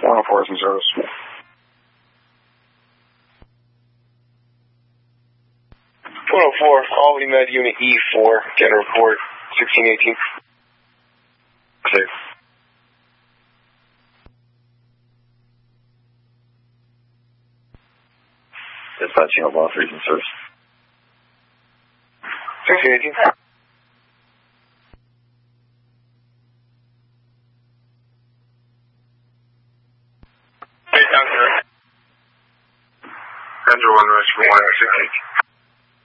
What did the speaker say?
104 is in service. 104, Albany Med Unit E4, get a report, 1618. Clear. Dispatching Omaha 3 is in service. 1618. Hey, down here. Enter 1 rush for 1 618.